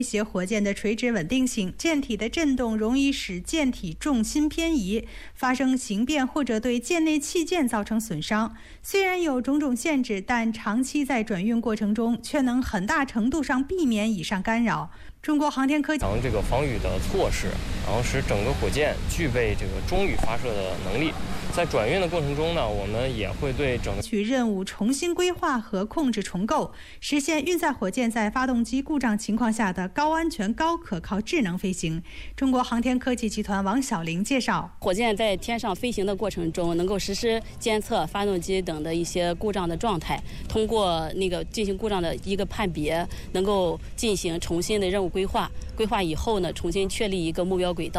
威胁火箭的垂直稳定性，舰体的震动容易使舰体重心偏移，发生形变或者对舰内器件造成损伤。虽然有种种限制，但长期在转运过程中却能很大程度上避免以上干扰。中国航天科技这个防御的措施，然后使整个火箭具备这个中宇发射的能力。在转运的过程中呢，我们也会对整个任务重新规划和控制重构，实现运载火箭在发动机故障情况下的高安全、高可靠智能飞行。中国航天科技集团王晓玲介绍， 火箭在天上飞行的过程中，能够实时监测发动机等的一些故障的状态，通过进行故障的一个判别，能够进行重新的任务规划。规划以后呢，重新确立一个目标轨道。